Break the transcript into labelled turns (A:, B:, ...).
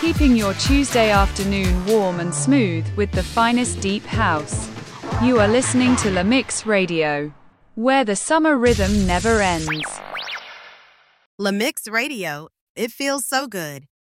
A: keeping your Tuesday afternoon warm and smooth with the finest deep house. You are listening to La Mix Radio, where the summer rhythm never ends.
B: La Mix Radio, it feels so good.